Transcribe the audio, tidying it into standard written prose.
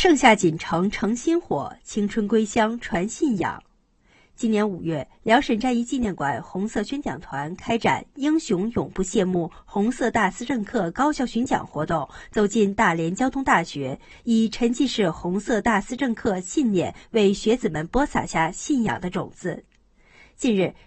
盛夏锦城诚心火，青春归乡传信仰。今年5月，辽沈战役纪念馆红色宣讲团开展英雄永不谢幕红色大思政课高校巡讲活动，走进大连交通大学，以沉浸式红色大思政课信念为学子们播撒下信仰的种子。近日，